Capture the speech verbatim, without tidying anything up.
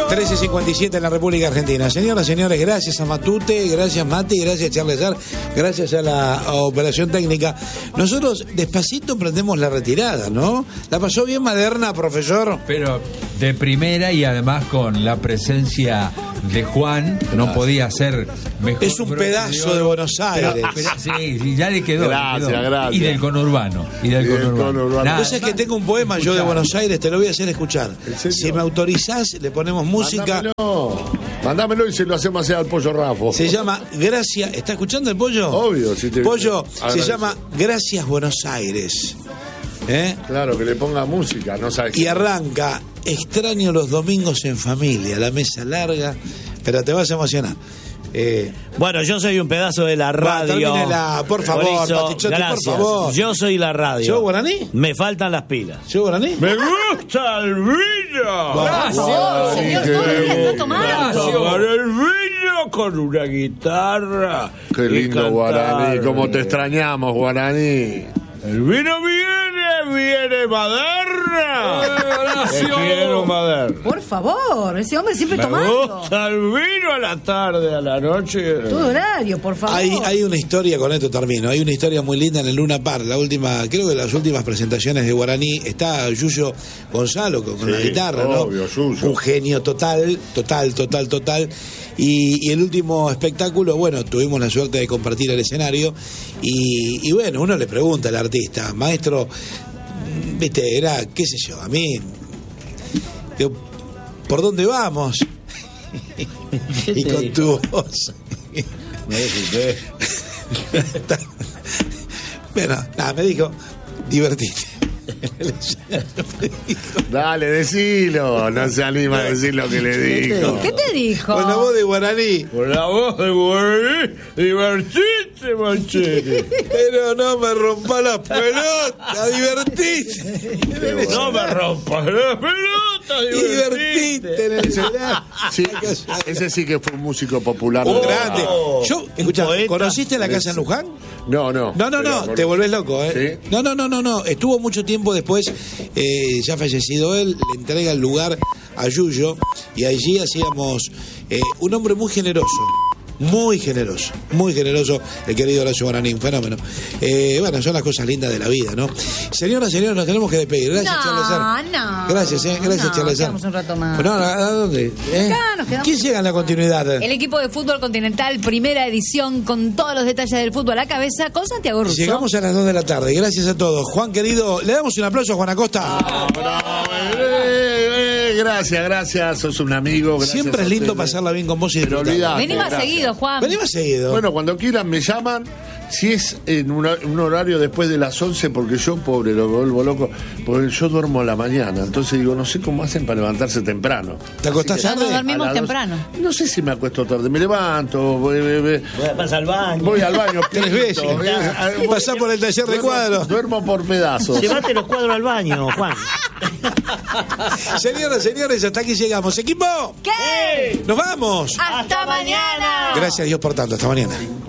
trece cincuenta y siete en la República Argentina. Señoras, señores, gracias a Matute, gracias Mati, gracias Charles Sar, gracias a la a operación técnica. Nosotros despacito emprendemos la retirada, ¿no? ¿La pasó bien Maderna, profesor? Pero de primera y además con la presencia de Juan, no claro. podía ser mejor. Es un pedazo de Buenos Aires. Pero, pero, sí, sí, ya le quedó. Gracias, le quedó. gracias. Y del conurbano. Y del y conurbano. conurbano. Entonces que tengo un poema yo de Buenos Aires, te lo voy a hacer escuchar. Si me autorizás, le ponemos música. Mándamelo, Mándamelo y se lo hacemos hacer al Pollo Rafo. Se llama Gracias. ¿Está escuchando el Pollo? Obvio. Si te... Pollo, Agradece. Se llama Gracias Buenos Aires. ¿Eh? Claro, que le ponga música, no sabes. Y arranca, extraño los domingos en familia, la mesa larga, pero te vas a emocionar. Eh, bueno, yo soy un pedazo de la radio. Va, por favor, por eso, Patichote, por favor. Yo soy la radio. ¿Yo guaraní? Me faltan las pilas. ¿Yo guaraní? Me gusta el vino. Gracias, oh, señor, todo el día está tomando. Tomar el vino con una guitarra. Qué lindo guaraní, cómo te extrañamos, guaraní. El vino viene, viene Maderna. Te quiero Maderna. Por favor, ese hombre siempre Me tomando. gusta el vino a la tarde, a la noche. Todo horario, por favor. Hay, hay una historia, con esto termino, hay una historia muy linda en el Luna Park, la última, creo que las últimas presentaciones de Guaraní, está Yuyo Gonzalo con, con sí, la guitarra, obvio, ¿no? Yuyo. Un genio total, total, total, total. Y, y el último espectáculo, bueno, tuvimos la suerte de compartir el escenario y, y bueno, uno le pregunta al artista, maestro, viste, era, qué sé yo, a mí, digo, ¿por dónde vamos? Y con dijo? Tu voz. Bueno, nada, me dijo, divertite. Dale, decilo. No se anima a decir lo que le dijo. ¿Qué te dijo? Con la voz de guaraní. Con la voz de guaraní. Divertite, manchete. Pero no me rompa las pelotas. Divertite. No me rompas las pelotas. Divertite en el escenario. Sí, ese sí que fue un músico popular. Un grande. Yo, escuchá, ¿conociste la casa en Luján? No, no. No, no, no, te volvés loco, ¿eh? ¿Sí? No, no, no, no, no. Estuvo mucho tiempo después, eh, ya fallecido él, le entrega el lugar a Yuyo y allí hacíamos eh, un hombre muy generoso. Muy generoso, muy generoso el querido Horacio Guaraní, un fenómeno. Eh, bueno, son las cosas lindas de la vida, ¿no? Señoras, señores, nos tenemos que despedir. Gracias, no, Charles Sar. No, Gracias, eh, gracias, no, Charles Sar. quedamos un rato más. Bueno, ¿a dónde? ¿Eh? Acá nos quedamos. ¿Quién llega en la continuidad? El equipo de fútbol continental, primera edición, con todos los detalles del fútbol a la cabeza, con Santiago Russo. Llegamos a las dos de la tarde. Gracias a todos. Juan, querido, le damos un aplauso a Juan Acosta. Ah, bravo, eh, eh, gracias, gracias. Sos un amigo. Siempre es lindo pasarla bien con vos y disfrutar. Vení más seguido, Juan. Vení más seguido. Bueno, cuando quieran me llaman. Si es en una, un horario después de las once, porque yo, pobre, lo vuelvo loco, porque yo duermo a la mañana. Entonces digo, no sé cómo hacen para levantarse temprano. ¿Te acostás tarde? Nosotros dormimos dos, temprano. No sé si me acuesto tarde. Me levanto, voy, voy, voy, vas al baño. Voy al baño. Tres veces. Pasás por el taller de cuadros. Duermo por pedazos. Llévate los cuadros al baño, Juan. Señoras, señores, hasta aquí llegamos. ¿Equipo? ¿Qué? ¡Nos vamos! ¡Hasta mañana! Gracias a Dios por tanto. Hasta mañana.